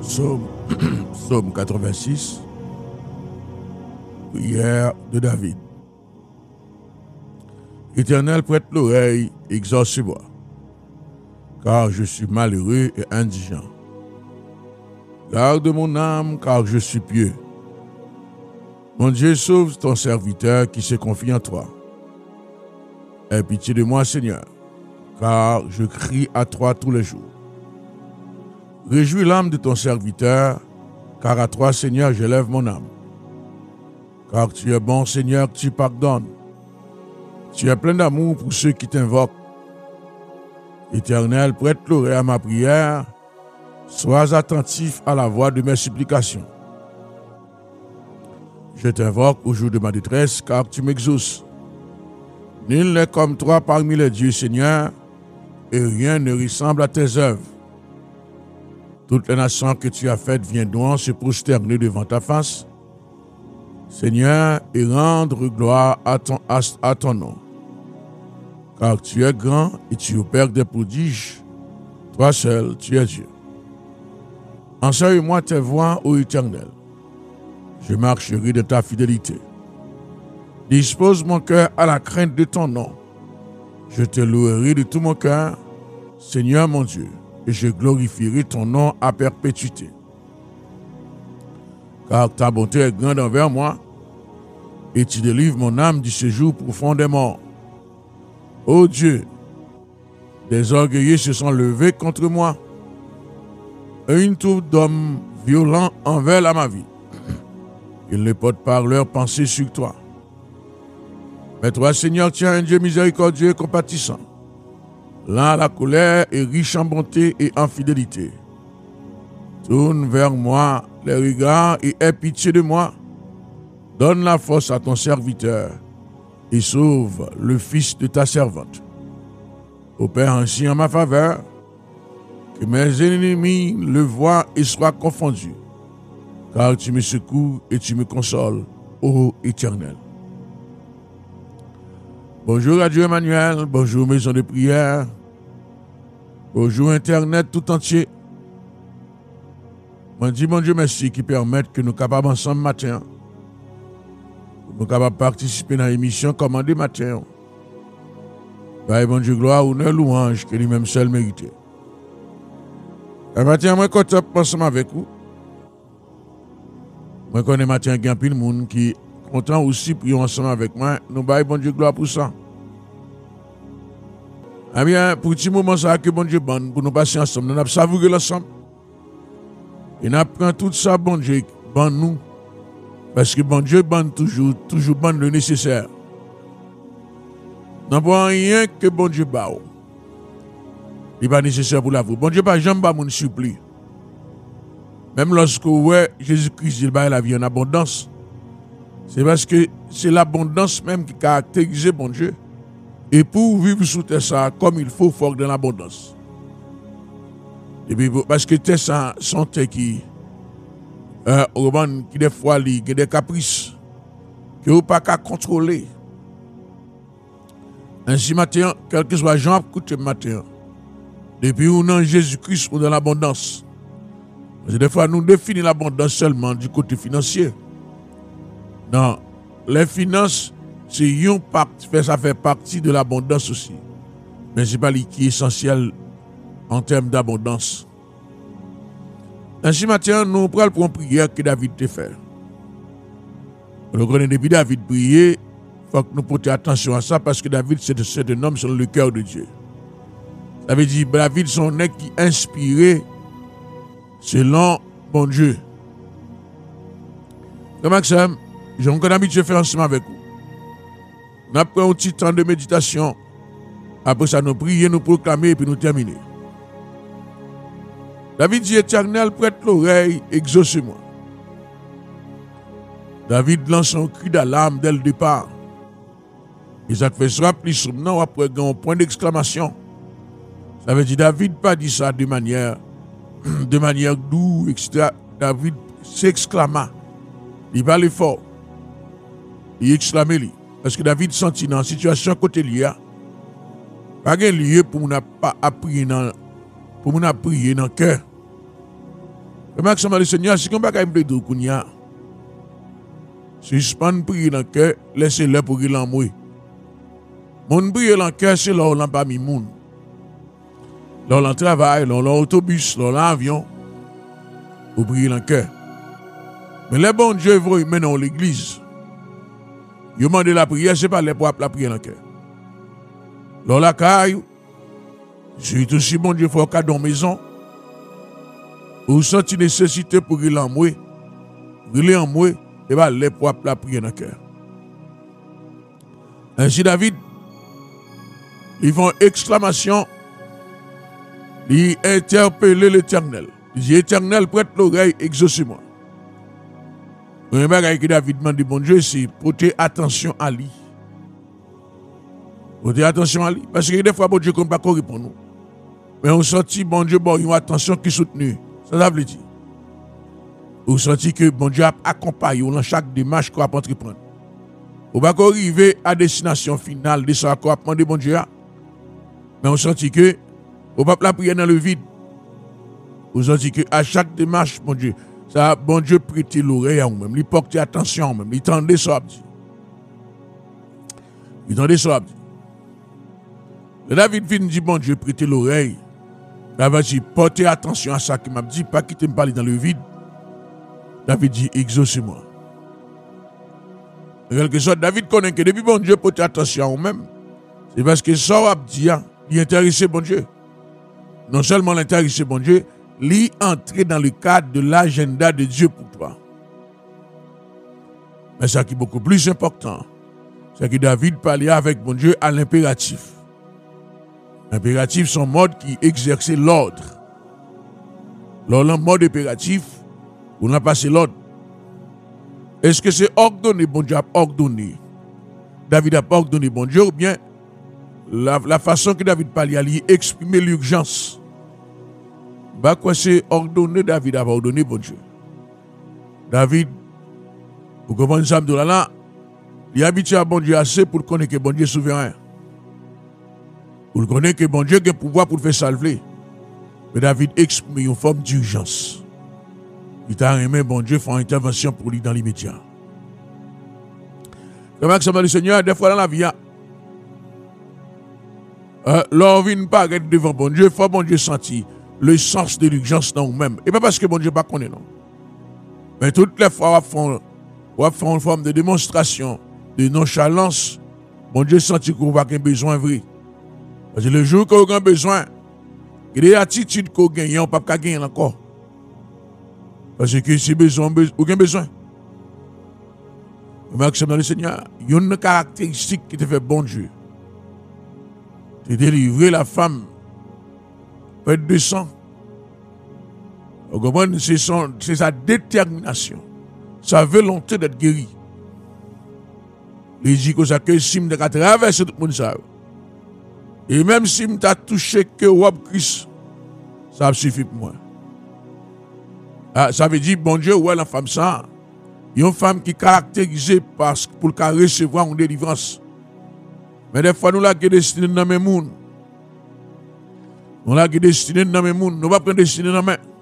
Psaume, Psaume 86, prière de David. Éternel, prête l'oreille, exauce-moi, car je suis malheureux et indigent. Garde mon âme, car je suis pieux. Mon Dieu, sauve ton serviteur qui se confie en toi. Aie pitié de moi, Seigneur, car je crie à toi tous les jours. Réjouis l'âme de ton serviteur, car à toi, Seigneur, j'élève mon âme. Car tu es bon, Seigneur, tu pardonnes. Tu es plein d'amour pour ceux qui t'invoquent. Éternel, prête l'oreille à ma prière. Sois attentif à la voix de mes supplications. Je t'invoque au jour de ma détresse, car tu m'exauces. Nul n'est comme toi parmi les dieux, Seigneur, et rien ne ressemble à tes œuvres. Toutes les nations que tu as faites viendront se prosterner devant ta face, Seigneur, et rendre gloire à ton nom. Car tu es grand et tu opères des prodiges. Toi seul, tu es Dieu. Enseigne-moi tes voies, ô Éternel. Je marcherai de ta fidélité. Dispose mon cœur à la crainte de ton nom. Je te louerai de tout mon cœur, Seigneur mon Dieu, et je glorifierai ton nom à perpétuité. Car ta bonté est grande envers moi, et tu délivres mon âme du séjour profond des morts. Ô Dieu, des orgueilleux se sont levés contre moi, et une troupe d'hommes violents envers ma vie. Ils ne portent pas leur pensée sur toi. Mais toi, Seigneur, tu es un Dieu miséricordieux et compatissant, lent à la colère et riche en bonté et en fidélité. Tourne vers moi les regards et aie pitié de moi. Donne la force à ton serviteur et sauve le fils de ta servante. Opère ainsi en ma faveur, que mes ennemis le voient et soient confondus, car tu me secours et tu me consoles, ô Éternel. Bonjour Radio Emmanuel, bonjour Maison de prière, bonjour Internet tout entier. Moi dis mon Dieu merci qui permettent que nous capables ensemble matin, nous capables participer dans l'émission commandée matin. Bah bon Dieu gloire, honneur, louange que lui-même seul mérité. Un matin moi content ensemble avec vous. Moi connais matin qu'il y a plein de monde qui content aussi prier ensemble avec moi. Nous baillons bon Dieu gloire pour ça. Eh bien, pour petit moment ça que bon Dieu bonne pour nous passer ensemble, nous avons savouré l'ensemble. Et nous apprenons tout ça bon Dieu bon nous parce que bon Dieu bonne toujours bonne le nécessaire. Nous n'avons rien que bon Dieu bat. Il n'est pas nécessaire pour la vous. Bon Dieu pas jamais pas mon supplie. Même lorsque ouais, Jésus-Christ il bat la vie en abondance. C'est parce que c'est l'abondance même qui caractérise bon Dieu. Et pour vivre sous terre ça comme il faut dans l'abondance. Et puis parce que terre ça sont terre qui qui des fois li des caprices que vous pas qu'à contrôler. Ainsi matin, quel que soit Jean écoute matin. Depuis où dans Jésus-Christ ou dans l'abondance. Parce que des fois nous définissons l'abondance seulement du côté financier. Non, les finances ça fait partie de l'abondance aussi. Mais ce n'est pas ce qui est essentiel en termes d'abondance. Ainsi matin, nous prenons pour une prière que David te fait. Nous connaissons depuis David prier, il faut que nous portions attention à ça parce que David c'est un homme selon le cœur de Dieu. Ça veut dire David c'est un qui est inspiré selon mon Dieu. Donc Maxime, j'ai encore l'habitude de faire ensemble avec vous. Nous avons un petit temps de méditation. Après ça, nous prions, nous proclamer et puis nous terminer. David dit, Éternel, prête l'oreille, exauce-moi. David lance un cri d'alarme dès le départ. Isaac fait se rappeler son nom après un point d'exclamation. Ça veut dire David pas dit ça de manière douce, etc. David s'exclama. Il parlait fort. Il exclamait lui. Parce que David sentit dans la situation côté lié. Pas de lieu pour nous prier dans le cœur. Remarque le Seigneur, si on va quand même de Kounia, suspend prier dans le cœur, laissez-le pour qu'il en mouille. Mon prier dans le cœur, c'est là où l'on pas mis moun. Là où l'on travaille, là où l'on autobus, là où l'on avion, pour prier dans le cœur. Mais les bons Dieu vont maintenant l'église. Ils demandent la prière, c'est pas les pour la prière dans le cœur. Là où la caille, c'est aussi bon Dieu, il faut qu'à dans la maison. Ou senti nécessité pour qu'il en mouille. Il en mouille, et bien les pour la prière dans le cœur. Ainsi David, ils font exclamation, ils interpellent l'Éternel. Ils disent, Éternel, prête l'oreille, exauce-moi. Le bagage que David demande bon Dieu, c'est porter attention à lui. Porter attention à lui. Parce que des fois, bon Dieu ne peut pas répondre pour nous. Mais on sentit, bon Dieu, bon, il y a une attention qui est soutenue. Ça veut dire. On sentit que bon Dieu a accompagné dans chaque démarche qu'on a entreprendre. On va arriver à destination finale de ce qu'on a demandé bon Dieu. Mais on sentit que on ne peut pas la prier dans le vide. On sentit que à chaque démarche, bon Dieu, ça, bon Dieu prêter l'oreille à nous-mêmes, il porter attention à nous-mêmes, il tendait ça. Il tendait ça. David vient dit bon Dieu prêter l'oreille. David dit porter attention à ça qui m'a dit, pas quitter me parler dans le vide. David dit exauce-moi. En quelque sorte, David connaît que depuis bon Dieu porter attention à nous-mêmes, c'est parce que ça a dit, il intéressait bon Dieu. Non seulement l'intéresser bon Dieu, lui entrer dans le cadre de l'agenda de Dieu pour toi. Mais ce qui est beaucoup plus important, c'est que David parlait avec bon Dieu à l'impératif. L'impératif, c'est un mode qui exerçait l'ordre. Dans le mode impératif, on a passé l'ordre. Est-ce que c'est ordonné, bon Dieu a ordonné? David a pas ordonné, bon Dieu, ou bien la façon que David parlait, il exprimer l'urgence. Bah quoi c'est ordonné, David a ordonné, bon Dieu. David, pour comprendre ça, là, il est habitué à bon Dieu assez pour connaître que bon Dieu est souverain. Pour connaître que bon Dieu a le pouvoir pour le faire salver. Mais David exprime une forme d'urgence. Il t'a aimé, bon Dieu, faire une intervention pour lui dans l'immédiat. Comment ça va le Seigneur, des fois dans la vie, l'envie ne pas être devant bon Dieu, il faut bon Dieu sentir le sens de l'urgence dans nous-mêmes. Et pas parce que bon Dieu ne connaît pas, non. Mais toutes les fois, on va faire une forme de démonstration, de nonchalance, bon Dieu sentit qu'on va avoir un besoin vrai. Parce que le jour qu'on a besoin, il y a des attitudes qu'on gagne, on ne peut pas gagner encore. Parce que si besoin, aucun besoin. Remarque dans le Seigneur, il y a une caractéristique qui te fait bon Dieu. Tu délivrer la femme, perte de sang. Vous comprenez, c'est sa détermination, sa volonté d'être guéri. Il dit que ça que si je traverse tout le monde, et même si je t'ai touché que Rob Christ, ça suffit pour moi. Ça veut dire, bon Dieu, ouais, la femme ça, il y a une femme qui est caractérisée pour recevoir une délivrance. Mais des fois, nous l'avons destiné dans mes mouns. Nous l'avons destiné dans mes mouns. Nous ne pouvons pas prendre destiné dans mes mains.